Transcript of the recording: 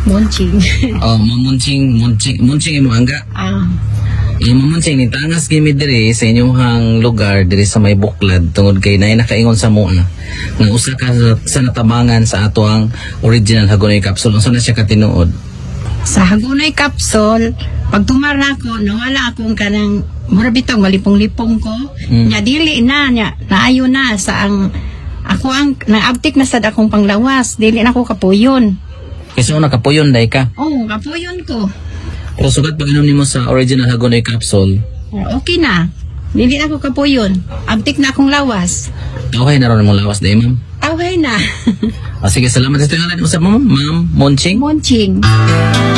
Munching. Oh, munching imo angga. Mamunching ni tangas gimi diri sa inyong lugar diri sa may buklad tungod kay naay nakaingon sa mua nga usa ka sa natabangan sa ato ang original Hagonoy capsule. Unsa na siya katinuod? Sa Hagonoy capsule, pag tumara ko, nawala akong kanang mura bitong malipong-lipong ko. Nya dili na nya naayo na sa ako ang naabtik na sad akong panglawas, dili na ako kapuyon. Kasi una kapuyon day ka. Oh, kapuyon ko. Pero sugat pag inom nimo sa original Hagonoy capsule, Okay na. Dili na ako kapuyon. Abtik na akong lawas. okay na ron mong lawas day, ma'am. Okay na. Sige, salamat sa tingala mo sa ma'am Munching. Munching.